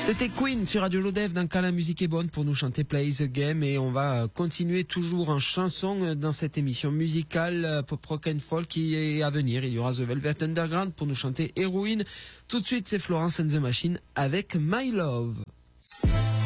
C'était Queen sur Radio Lodève dans Quand la musique est bonne pour nous chanter Play the Game, et on va continuer toujours en chanson dans cette émission musicale pop rock and folk qui est à venir. Il y aura The Velvet Underground pour nous chanter Héroïne. Tout de suite, c'est Florence and the Machine avec My Love.